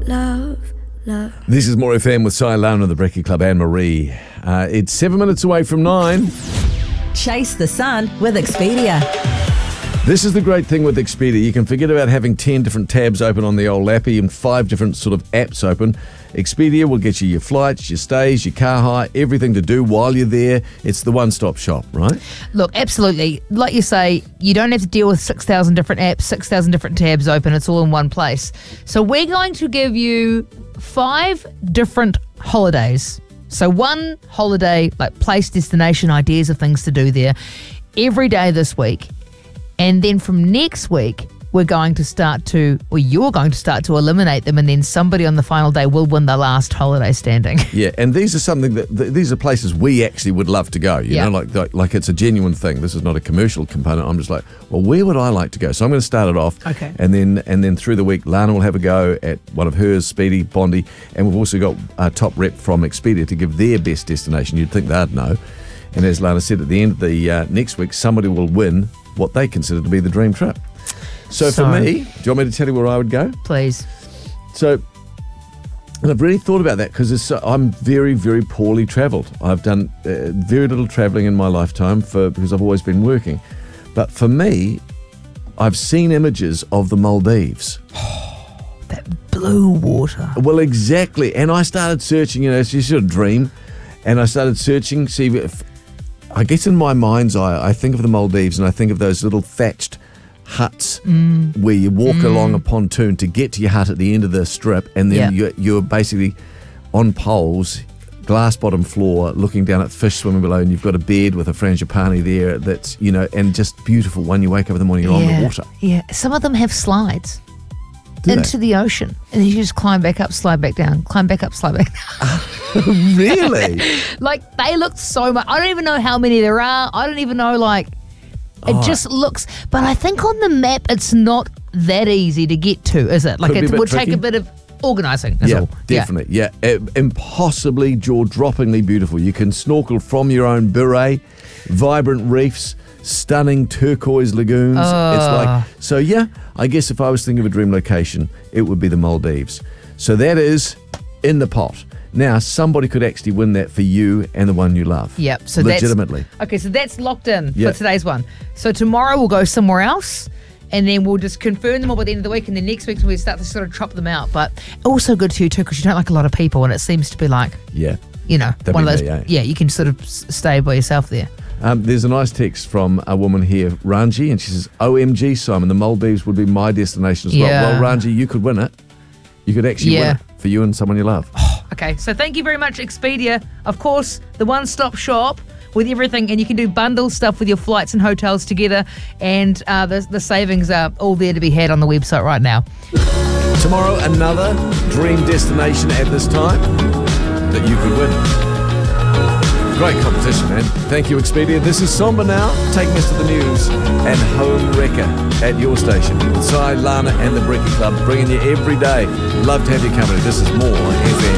love. This is More FM with Cy Lana, the Brekkie Club, Anne Marie. It's 7 minutes away from 9. Chase the sun with Expedia. This is the great thing with Expedia. You can forget about having 10 different tabs open on the old lappy and 5 different sort of apps open. Expedia will get you your flights, your stays, your car hire, everything to do while you're there. It's the one-stop shop, right? Look, absolutely. Like you say, you don't have to deal with 6,000 different apps, 6,000 different tabs open. It's all in one place. So we're going to give you 5 different holidays. So one holiday, like place, destination, ideas of things to do there every day this week. And then from next week, you're going to start to eliminate them, and then somebody on the final day will win the last holiday standing. Yeah, and these are something these are places we actually would love to go. You know, like it's a genuine thing. This is not a commercial component. I'm just like, well, where would I like to go? So I'm going to start it off. Okay. And then through the week, Lana will have a go at one of hers, Speedy, Bondi, and we've also got a top rep from Expedia to give their best destination. You'd think they'd know. And as Lana said, at the end of the next week, somebody will win what they consider to be the dream trip. So for me, do you want me to tell you where I would go? Please. So, and I've really thought about that because I'm very, very poorly travelled. I've done very little travelling in my lifetime because I've always been working. But for me, I've seen images of the Maldives. That blue water. Well, exactly. And I started searching, it's just a dream. And I started searching, see if, I guess in my mind's eye, I think of the Maldives and I think of those little thatched huts where you walk along a pontoon to get to your hut at the end of the strip, and then you're basically on poles, glass bottom floor, looking down at fish swimming below, and you've got a bed with a frangipani there that's, and just beautiful. When you wake up in the morning, you're on the water. Yeah, some of them have slides Do into the ocean, and then you just climb back up, slide back down, climb back up, slide back down. Really? Like, they look so much. I don't even know how many there are. I don't even know, it just looks, but I think on the map it's not that easy to get to, is it? Like, it would take a bit of organising. Yeah, definitely. Yeah, impossibly jaw-droppingly beautiful. You can snorkel from your own beret, vibrant reefs, stunning turquoise lagoons. It's like, so yeah, I guess if I was thinking of a dream location, it would be the Maldives. So that is in the pot. Now, somebody could actually win that for you and the one you love. Yep. So legitimately. So that's locked in for today's one. So tomorrow we'll go somewhere else, and then we'll just confirm them all by the end of the week, and then next week we'll start to sort of chop them out. But also good to you too, because you don't like a lot of people, and it seems to be like, one of those. Yeah, you can sort of stay by yourself there. There's a nice text from a woman here, Ranji, and she says, "OMG, Simon, the Maldives would be my destination as well." Well, Ranji, you could win it. You could actually win it for you and someone you love. Okay, so thank you very much, Expedia. Of course, the one-stop shop with everything, and you can do bundle stuff with your flights and hotels together, and the savings are all there to be had on the website right now. Tomorrow, another dream destination at this time that you could win. Great competition, man. Thank you, Expedia. This is Somber Now. Taking us to the news and Home Wrecker at your station. With Cy, Lana and the Brekkie Club, bringing you every day. Love to have your company. This is More FM.